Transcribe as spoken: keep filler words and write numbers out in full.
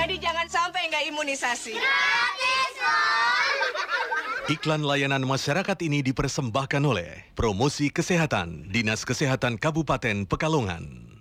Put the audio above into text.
Jadi jangan sampai nggak imunisasi. Gratis loh. Iklan layanan masyarakat ini dipersembahkan oleh Promosi Kesehatan, Dinas Kesehatan Kabupaten Pekalongan.